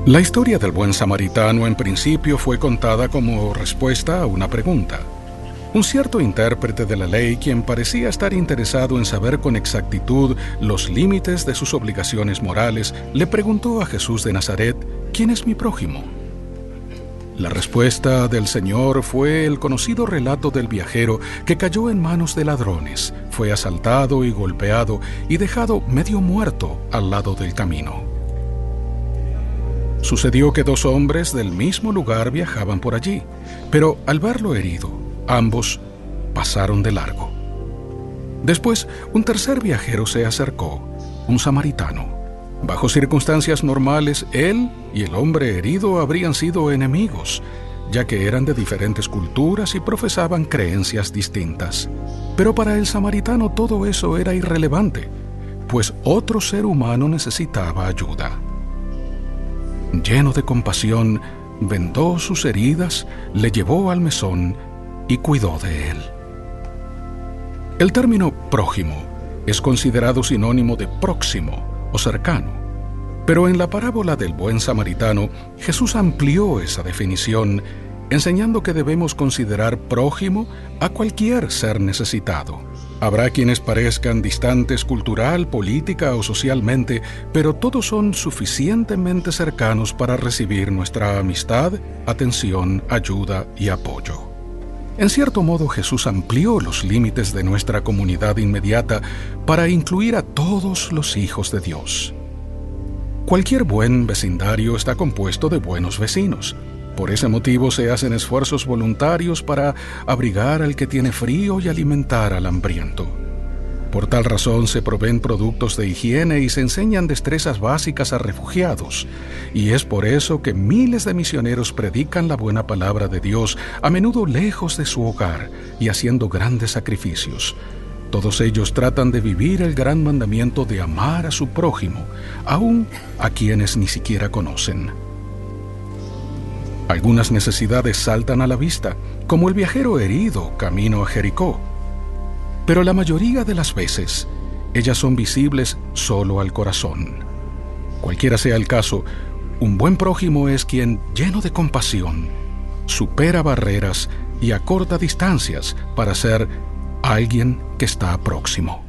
La historia del buen samaritano en principio fue contada como respuesta a una pregunta. Un cierto intérprete de la ley, quien parecía estar interesado en saber con exactitud los límites de sus obligaciones morales, le preguntó a Jesús de Nazaret: ¿quién es mi prójimo? La respuesta del Señor fue el conocido relato del viajero que cayó en manos de ladrones, fue asaltado y golpeado y dejado medio muerto al lado del camino. Sucedió que dos hombres del mismo lugar viajaban por allí, pero al verlo herido, ambos pasaron de largo. Después, un tercer viajero se acercó, un samaritano. Bajo circunstancias normales, él y el hombre herido habrían sido enemigos, ya que eran de diferentes culturas y profesaban creencias distintas. Pero para el samaritano todo eso era irrelevante, pues otro ser humano necesitaba ayuda. Lleno de compasión, vendó sus heridas, le llevó al mesón y cuidó de él. El término prójimo es considerado sinónimo de próximo o cercano, pero en la parábola del buen samaritano, Jesús amplió esa definición, enseñando que debemos considerar prójimo a cualquier ser necesitado. Habrá quienes parezcan distantes cultural, política o socialmente, pero todos son suficientemente cercanos para recibir nuestra amistad, atención, ayuda y apoyo. En cierto modo, Jesús amplió los límites de nuestra comunidad inmediata para incluir a todos los hijos de Dios. Cualquier buen vecindario está compuesto de buenos vecinos. Por ese motivo se hacen esfuerzos voluntarios para abrigar al que tiene frío y alimentar al hambriento. Por tal razón se proveen productos de higiene y se enseñan destrezas básicas a refugiados. Y es por eso que miles de misioneros predican la buena palabra de Dios, a menudo lejos de su hogar y haciendo grandes sacrificios. Todos ellos tratan de vivir el gran mandamiento de amar a su prójimo, aun a quienes ni siquiera conocen. Algunas necesidades saltan a la vista, como el viajero herido camino a Jericó. Pero la mayoría de las veces, ellas son visibles solo al corazón. Cualquiera sea el caso, un buen prójimo es quien, lleno de compasión, supera barreras y acorta distancias para ser alguien que está próximo.